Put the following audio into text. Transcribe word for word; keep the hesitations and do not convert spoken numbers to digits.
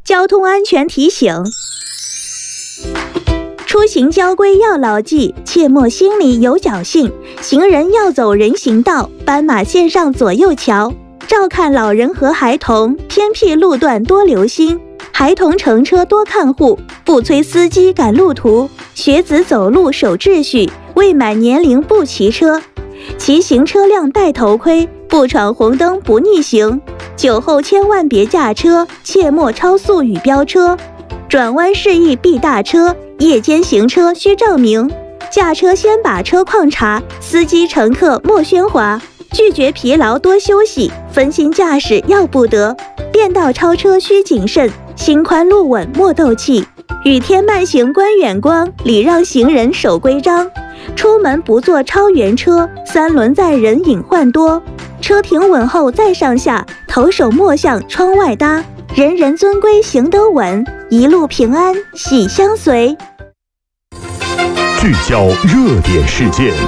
交通安全提醒：出行交规要牢记，切莫心里有侥幸。行人要走人行道，斑马线上左右瞧。照看老人和孩童，偏僻路段多留心。孩童乘车多看护，不催司机赶路途。学子走路守秩序，未满年龄不骑车。骑行车辆戴头盔，不闯红灯不逆行。酒后千万别驾车，切莫超速与飙车。转弯示意避大车，夜间行车需照明。驾车先把车况查，司机乘客莫喧哗。拒绝疲劳多休息，分心驾驶要不得。变道超车需谨慎，心宽路稳莫斗气。雨天慢行观远光，礼让行人守规章。出门不坐超员车，三轮载人隐患多。车停稳后再上下，头手莫向窗外搭。人人遵规行得稳，一路平安喜相随。 聚焦热点事件。